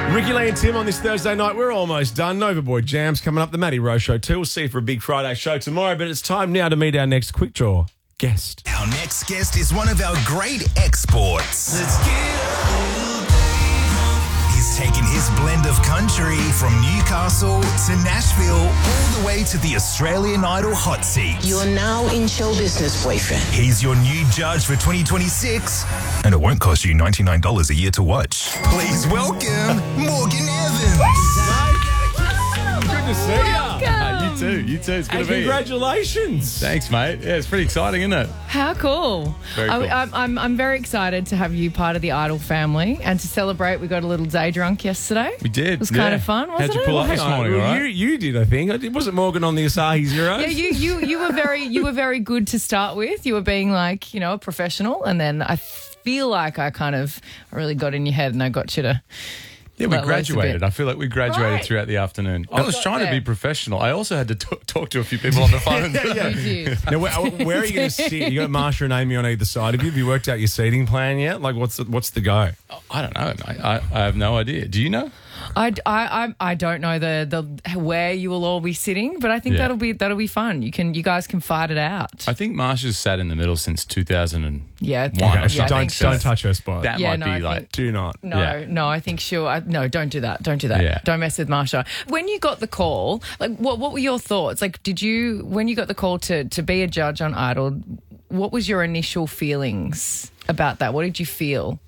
Ricky Lee and Tim on this Thursday night. We're almost done. Nova Boy Jam's coming up. The Matty Rowe Show too. We'll see you for a big Friday show tomorrow. But it's time now to meet our next Quick Draw guest. Our next guest is one of our great exports. Let's He's taken his blend of country from Newcastle to Nashville all the way to the Australian Idol hot seat. You are now in show business, boyfriend. He's your new judge for 2026, and it won't cost you $99 a year to watch. Please welcome Morgan Evans. Good to see you. You too. It's good And to be here. congratulations. Thanks, mate. Yeah, it's pretty exciting, isn't it? How cool. Very cool. I'm very excited to have you part of the Idol family and to celebrate. We got a little day drunk yesterday. We did. It was kind of fun, wasn't How'd you it? pull up this morning, all right? You did, I think. Wasn't Morgan on the Asahi Zeros? Yeah, you were very good to start with. You were being like, a professional, and then I feel like I really got in your head and I got you to. Yeah, we let loose a graduated. bit. I feel like we graduated Right. throughout the afternoon. I was got trying to there. be professional. I also had to talk to a few people on the phone. You did. Now, where are you going to sit? You got Marsha and Amy on either side of you. Have you worked out your seating plan yet? Like, what's the go? I don't know, mate. I have no idea. Do you know? I don't know the where you will all be sitting, but I think Yeah. that'll be fun. You guys can fight it out. I think Marsha's sat in the middle since 2001. Yeah. or Yeah, I something. think so. Don't touch her spot. That Yeah, might no, be I like. think- Do not. No, I think no, don't do that. Don't do that. Yeah. Don't mess with Marsha. When you got the call, like what were your thoughts? Like when you got the call to be a judge on Idol, what was your initial feelings about that? What did you feel?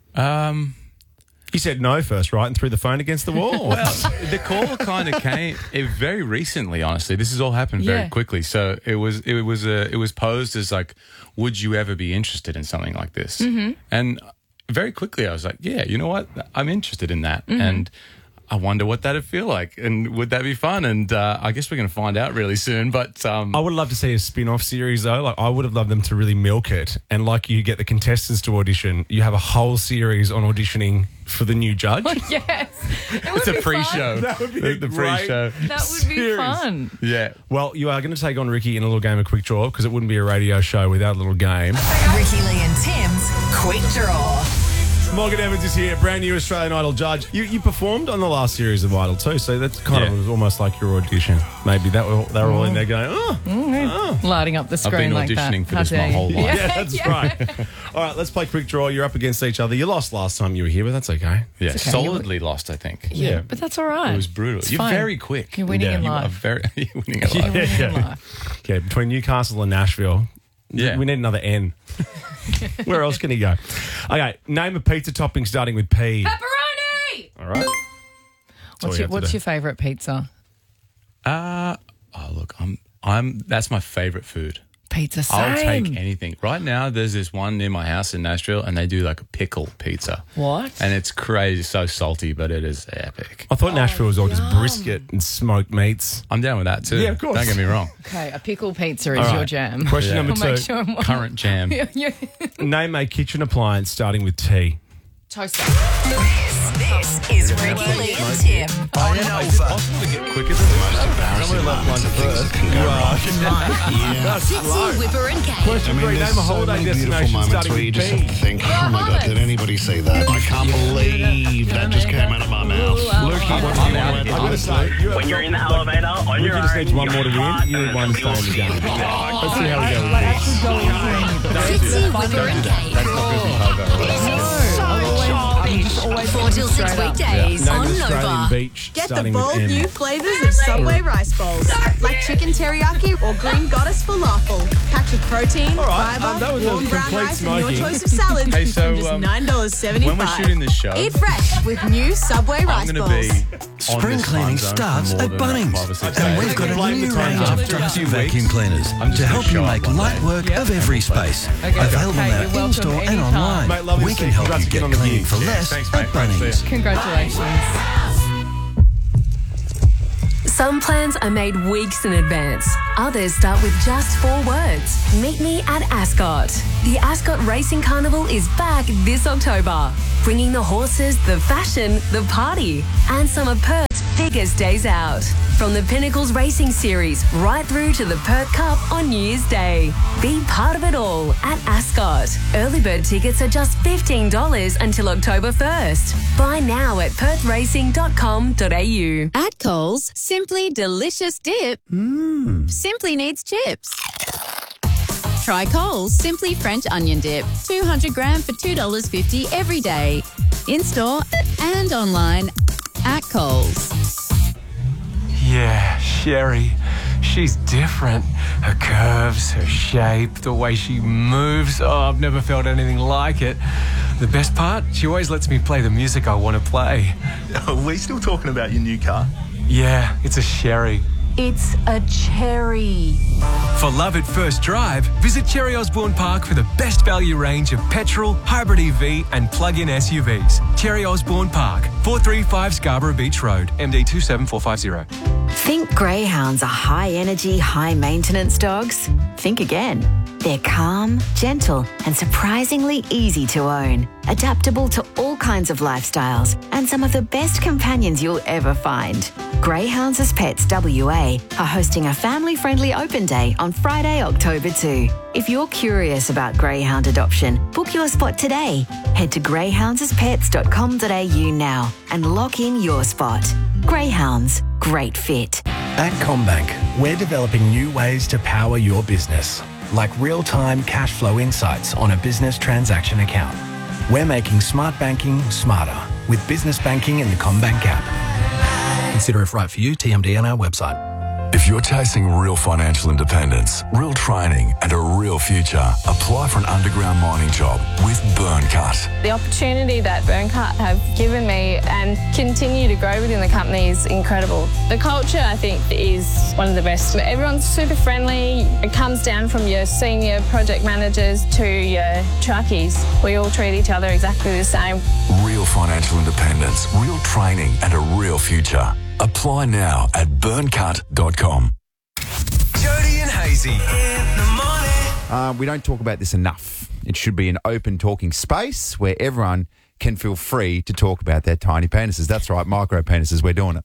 You said no first, right? And threw the phone against the wall? Well, the call kind of came very recently. Honestly, this has all happened very Yeah. quickly. So it was posed as like, would you ever be interested in something like this? Mm-hmm. And very quickly, I was like, yeah, you know what? I'm interested in that, and I wonder what that'd feel like, and would that be fun? And I guess we're going to find out really soon. But I would love to see a spin-off series, though. Like, I would have loved them to really milk it. And like you get the contestants to audition, you have a whole series on auditioning for the new judge. Yes, it's a pre-show. That would be the great. pre-show. That would be Series. fun. Yeah. Well, you are going to take on Ricky in a little game of Quick Draw because it wouldn't be a radio show without a little game. Ricky Lee and Tim's Quick Draw. Morgan Evans is here, brand new Australian Idol judge. You performed on the last series of Idol too, so that's kind of was almost like your audition. Maybe they were all in there going, Lighting up the I've been screen like that. auditioning for How this my dare you. whole life. yeah, that's right. All right, let's play Quick Draw. You're up against each other. You lost last time you were here, but that's okay. Yeah, okay. solidly lost, I think. Yeah, but that's all right. It was brutal. It's You're fine. very quick. You're winning in You are life. you're winning in life. You're winning in Yeah. life. Okay, between Newcastle and Nashville, Yeah. we need another N. Where else can he go? Okay, name a pizza topping starting with P. Pepperoni! All right. What's your favourite pizza? Look, I'm that's my favorite food. Pizza, same. I'll take anything. Right now, there's this one near my house in Nashville, and they do like a pickle pizza. What? And it's crazy, so salty, but it is epic. I thought Nashville was all just brisket and smoked meats. I'm down with that too. Yeah, of course. Don't get me wrong. Okay, a pickle pizza is All right. your jam. Question number I'll make 2. sure I'm Current jam. Name a kitchen appliance starting with T. Toaster. This is Ricky Lee and Tim on Is it Nova. possible to get quicker than that? Someone left one first. Tipsy, Whipper and Kate. Question 3. Name a holiday destination starting where you with just have to B. think, oh my God, did anybody say that? I can't believe that just came out of my mouth. Lukey, what do you want? I gotta say, When you're in the elevator on your Ricky just own, needs one you more to can't win. You need one to stay in the game. Let's see how we go with this. Tipsy, Whipper and Kate. 4 till 6 weekdays Name on an Australian Nova. beach Get the starting with bold M. new flavors of Subway rice bowls, like chicken teriyaki or green goddess falafel. Packed with protein, All right, fibre, that was a warm brown complete rice, and your smoking. choice of salads Hey, so, from just $9.75. When we're shooting this show, Eat fresh with new Subway I'm rice going to bowls. be on Spring this cleaning time zone for starts more at than Bunnings. 5 or 6 Okay, And days. we've got a Blame new the time. range of After a trusty few vacuum weeks, cleaners I'm just to gonna help you show up make one light day. work of every space. Okay, Available okay, now you're welcome in-store and anytime. online. Mate, lovely We to can see you. help Congrats you again get on the clean gig. for Yeah, less thanks, at mate. Great to see Bunnings. you. Congratulations. Some plans are made weeks in advance. Others start with just 4 words. Meet me at Ascot. The Ascot Racing Carnival is back this October, bringing the horses, the fashion, the party, and some of Perth's biggest days out. From the Pinnacles Racing Series right through to the Perth Cup on New Year's Day. Be part of it all at Ascot. Early bird tickets are just $15 until October 1st. Buy now at perthracing.com.au. At Coles, simply delicious dip simply needs chips. Try Coles Simply French Onion Dip, 200 gram for $2.50 every day. In-store and online at Coles. Yeah, Sherry. She's different. Her curves, her shape, the way she moves. Oh, I've never felt anything like it. The best part, she always lets me play the music I want to play. Are we still talking about your new car? Yeah, it's a Sherry. It's a cherry. For love at first drive, visit Cherry Osborne Park for the best value range of petrol, hybrid EV and plug-in SUVs. Cherry Osborne Park, 435 Scarborough Beach Road, MD 27450. Think greyhounds are high-energy, high-maintenance dogs? Think again. They're calm, gentle and surprisingly easy to own. Adaptable to all kinds of lifestyles and some of the best companions you'll ever find. Greyhounds as Pets WA are hosting a family-friendly open day on Friday, October 2. If you're curious about greyhound adoption, book your spot today. Head to greyhoundsaspets.com.au now and lock in your spot. Greyhounds, great fit. At CommBank, we're developing new ways to power your business, like real-time cash flow insights on a business transaction account. We're making smart banking smarter with business banking in the CommBank app. Consider if right for you, TMD on our website. If you're chasing real financial independence, real training and a real future, apply for an underground mining job with Burncut. The opportunity that Burncut have given me and continue to grow within the company is incredible. The culture, I think, is one of the best. Everyone's super friendly. It comes down from your senior project managers to your truckies. We all treat each other exactly the same. Real financial independence, real training and a real future. Apply now at burncut.com. Jody and Hazy in the morning. We don't talk about this enough. It should be an open talking space where everyone can feel free to talk about their tiny penises. That's right, micro penises. We're doing it.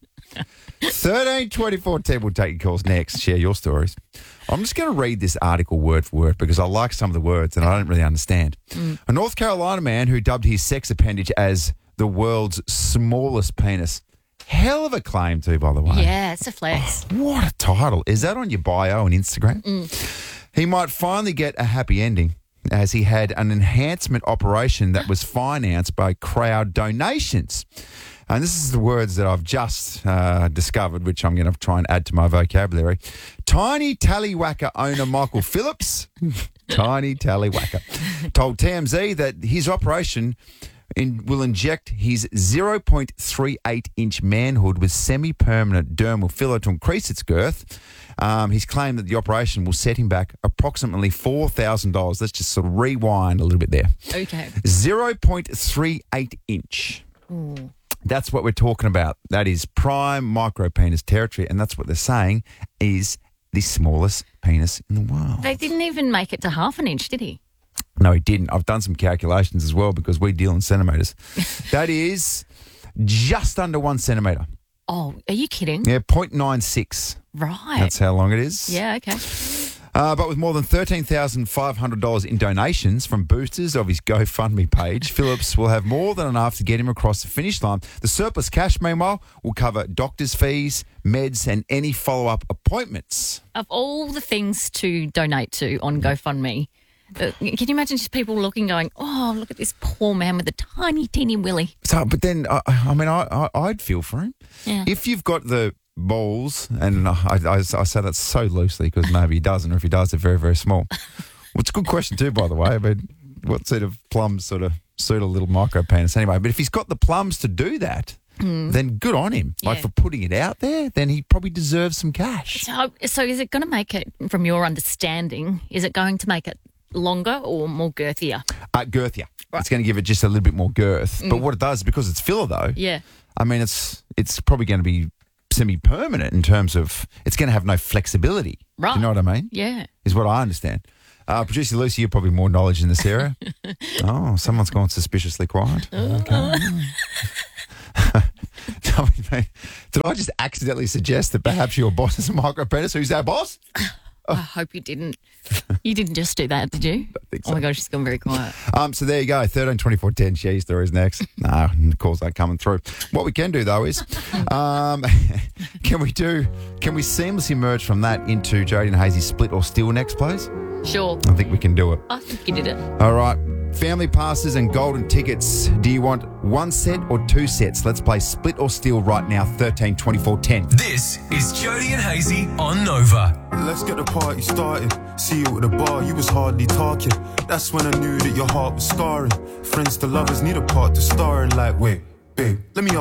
13 24 10. We'll take your calls next. Share your stories. I'm just going to read this article word for word because I like some of the words and I don't really understand. A North Carolina man who dubbed his sex appendage as the world's smallest penis. Hell of a claim too, by the way. Yeah, it's a flex. Oh, what a title. Is that on your bio on Instagram? He might finally get a happy ending as he had an enhancement operation that was financed by crowd donations. And this is the words that I've just discovered, which I'm going to try and add to my vocabulary. Tiny Tallywhacker owner Michael Phillips, Tiny Tallywhacker, told TMZ that his operation will inject his 0.38-inch manhood with semi-permanent dermal filler to increase its girth. He's claimed that the operation will set him back approximately $4,000. Let's just sort of rewind a little bit there. Okay. 0.38-inch. That's what we're talking about. That is prime micro penis territory, and that's what they're saying is the smallest penis in the world. They didn't even make it to half an inch, did he? No, he didn't. I've done some calculations as well because we deal in centimetres. That is just under 1 centimetre. Oh, are you kidding? Yeah, 0.96. Right. That's how long it is. Yeah, okay. But with more than $13,500 in donations from boosters of his GoFundMe page, Phillips will have more than enough to get him across the finish line. The surplus cash, meanwhile, will cover doctor's fees, meds and any follow-up appointments. Of all the things to donate to on GoFundMe, can you imagine just people looking, going, oh, look at this poor man with a tiny, teeny willy. So, but then, I'd feel for him. Yeah. If you've got the balls, and I say that so loosely because maybe he doesn't, or if he does, they're very, very small. Well, it's a good question too, by the way. I mean, what sort of plums sort of suit a little micro penis anyway? But if he's got the plums to do that, then good on him. Yeah. Like for putting it out there, then he probably deserves some cash. So is it going to make it, from your understanding, is it going to make it longer or more girthier? Girthier. Right. It's going to give it just a little bit more girth. But what it does, because it's filler though, yeah. I mean, it's probably going to be semi-permanent in terms of it's going to have no flexibility. Right. Do you know what I mean? Yeah. Is what I understand. Producer Lucy, you're probably more knowledge in this area. Oh, someone's gone suspiciously quiet. Okay. Did I just accidentally suggest that perhaps your boss is a micro-penis? Who's our boss? I hope you didn't. You didn't just do that, did you? Oh my gosh, she's gone very quiet. So there you go. 13 24 10. Share stories next. No, calls aren't coming through. What we can do though is, can we seamlessly merge from that into Jodie and Hazy's split or steal next, please? Sure. I think we can do it. I think you did it. All right. Family passes and golden tickets. Do you want one set or two sets? Let's play split or steal right now. 13 24 10. This is Jodie and Hazy on Nova. Let's get the party started. See you at the bar, you was hardly talking. That's when I knew that your heart was scarring. Friends to lovers need a part to star in. Like, wait, babe, let me